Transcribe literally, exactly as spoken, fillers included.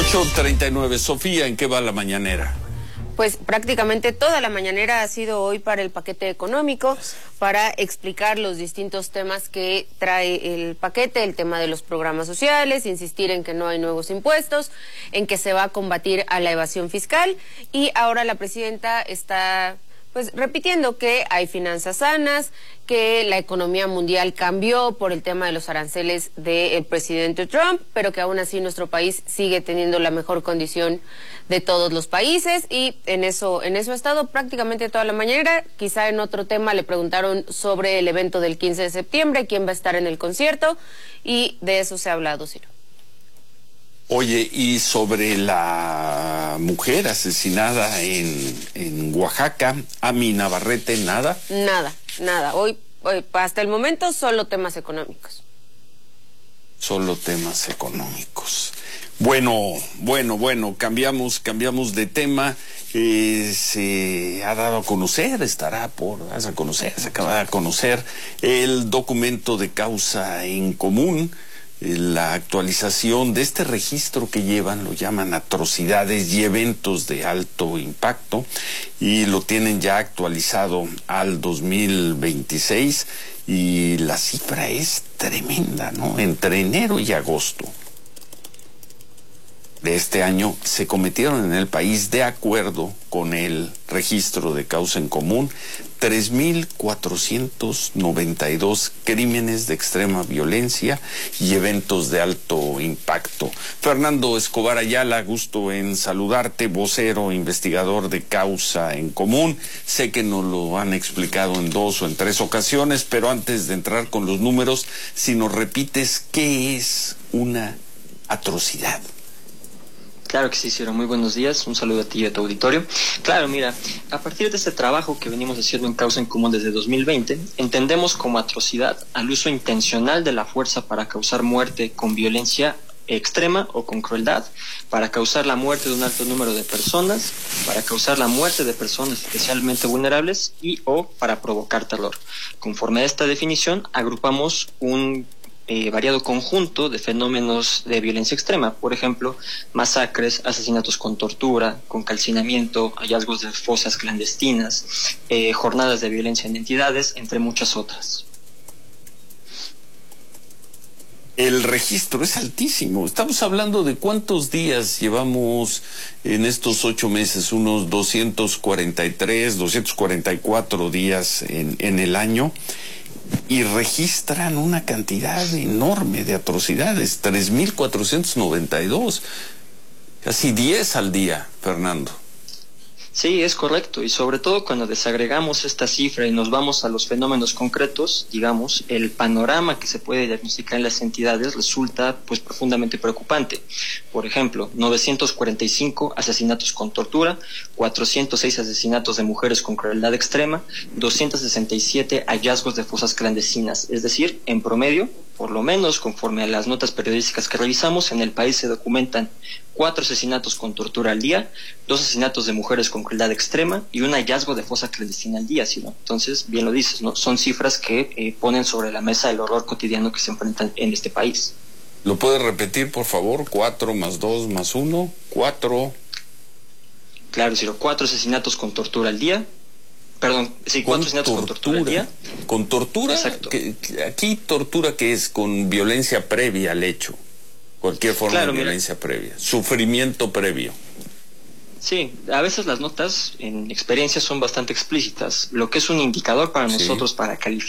ocho treinta y nueve. Sofía, ¿en qué va la mañanera? Pues prácticamente toda la mañanera ha sido hoy para el paquete económico, para explicar los distintos temas que trae el paquete, el tema de los programas sociales, insistir en que no hay nuevos impuestos, en que se va a combatir a la evasión fiscal, y ahora la presidenta está pues repitiendo que hay finanzas sanas, que la economía mundial cambió por el tema de los aranceles del presidente Trump, pero que aún así nuestro país sigue teniendo la mejor condición de todos los países, y en eso, en eso ha estado prácticamente toda la mañana. Quizá en otro tema le preguntaron sobre el evento del quince de septiembre, quién va a estar en el concierto, y de eso se ha hablado, Ciro. Oye, y sobre la mujer asesinada en, en Oaxaca, Ami Navarrete, ¿nada? Nada, nada. Hoy, hoy, hasta el momento, solo temas económicos. Solo temas económicos. Bueno, bueno, bueno, cambiamos, cambiamos de tema. Eh, se ha dado a conocer, estará por darse a conocer, se acaba de conocer el documento de causa en común. La actualización de este registro que llevan, lo llaman atrocidades y eventos de alto impacto, y lo tienen ya actualizado al dos mil veintiséis, y la cifra es tremenda, ¿no? Entre enero y agosto de este año se cometieron en el país, de acuerdo con el registro de causa en común, tres mil cuatrocientos noventa y dos crímenes de extrema violencia y eventos de alto impacto. Fernando Escobar Ayala, gusto en saludarte, vocero, investigador de causa en común. Sé que nos lo han explicado en dos o en tres ocasiones, pero antes de entrar con los números, si nos repites, ¿qué es una atrocidad? Claro que sí, Ciro. Muy buenos días. Un saludo a ti y a tu auditorio. Claro, mira, a partir de este trabajo que venimos haciendo en Causa en Común desde dos mil veinte, entendemos como atrocidad al uso intencional de la fuerza para causar muerte con violencia extrema o con crueldad, para causar la muerte de un alto número de personas, para causar la muerte de personas especialmente vulnerables y o para provocar terror. Conforme a esta definición, agrupamos un Eh, variado conjunto de fenómenos de violencia extrema, por ejemplo, masacres, asesinatos con tortura, con calcinamiento, hallazgos de fosas clandestinas, eh, jornadas de violencia en entidades, entre muchas otras. El registro es altísimo. Estamos hablando de cuántos días llevamos en estos ocho meses, unos doscientos cuarenta y tres, doscientos cuarenta y cuatro días en, en el año. Y registran una cantidad enorme de atrocidades, tres mil cuatrocientos noventa y dos, casi diez al día, Fernando. Sí, es correcto, y sobre todo cuando desagregamos esta cifra y nos vamos a los fenómenos concretos, digamos, el panorama que se puede diagnosticar en las entidades resulta pues profundamente preocupante. Por ejemplo, novecientos cuarenta y cinco asesinatos con tortura, cuatrocientos seis asesinatos de mujeres con crueldad extrema, doscientos sesenta y siete hallazgos de fosas clandestinas, es decir, en promedio, por lo menos conforme a las notas periodísticas que revisamos, en el país se documentan cuatro asesinatos con tortura al día, dos asesinatos de mujeres con crueldad extrema y un hallazgo de fosa clandestina al día, ¿sí, no? Entonces, bien lo dices, ¿no? Son cifras que eh, ponen sobre la mesa el horror cotidiano que se enfrentan en este país. ¿Lo puedes repetir, por favor? Cuatro más dos más uno, cuatro. Claro, Ciro, cuatro asesinatos con tortura al día. Perdón, sí, cuatro asesinatos con tortura al día. ¿Con tortura? Exacto. ¿Qué, aquí tortura qué es? Con violencia previa al hecho. Cualquier forma Claro, de violencia mira. previa. Sufrimiento previo. Sí, a veces las notas en experiencia son bastante explícitas, lo que es un indicador para Sí. nosotros para calificar